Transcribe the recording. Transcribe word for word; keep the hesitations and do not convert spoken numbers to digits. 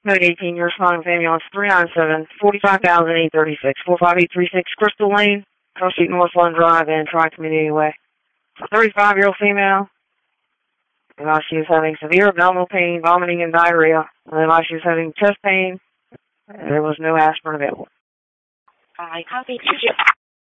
Code eighteen, you're responding with ambulance three nine seven, forty-five thousand eight thirty-six, four five eight three six Crystal Lane, Cross Street North Lund Drive, and Tri-Community Way. A thirty-five-year-old female. Advised she was having severe abdominal pain, vomiting, and diarrhea. And advised she was having chest pain. There was no aspirin available. I copy.